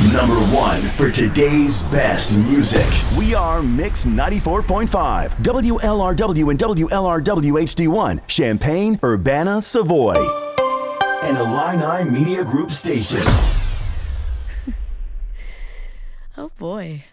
Number one for today's best music. We are Mix 94.5, WLRW and WLRW HD1, Champaign, Urbana, Savoy. An Illini Media Group station. Oh boy.